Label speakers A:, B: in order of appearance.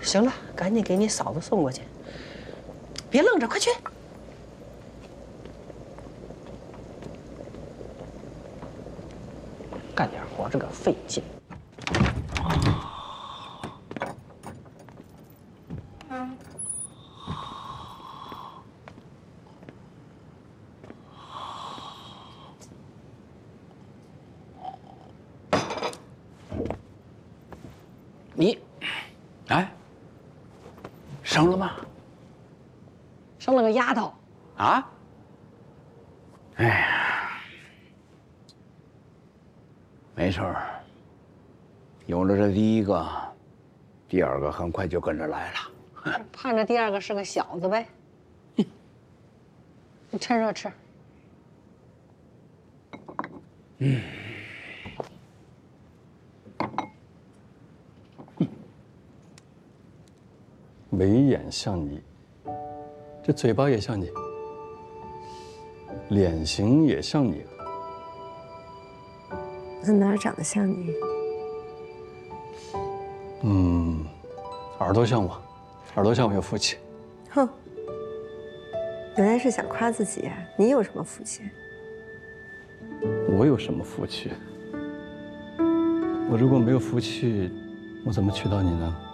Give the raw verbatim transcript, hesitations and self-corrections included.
A: 行了，赶紧给你嫂子送过去，别愣着，快去！干点活这个费劲。你，
B: 哎，生了吗？
A: 生了个丫头。
B: 啊？哎呀，没事儿。有了这第一个，第二个很快就跟着来了。
A: 盼着第二个是个小子呗。你趁热吃。
B: 嗯。
C: 眉眼像你，这嘴巴也像你，脸型也像你。
D: 那哪儿长得像你？
C: 嗯，耳朵像我，耳朵像我有福气。
D: 哼，原来是想夸自己啊！你有什么福气？
C: 我有什么福气？我如果没有福气，我怎么娶到你呢？